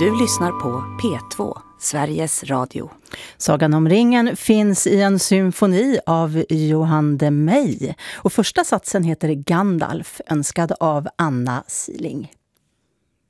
Du lyssnar på P2, Sveriges Radio. Sagan om ringen finns i en symfoni av Johan de Meij. Och första satsen heter Gandalf, önskad av Anna Siling.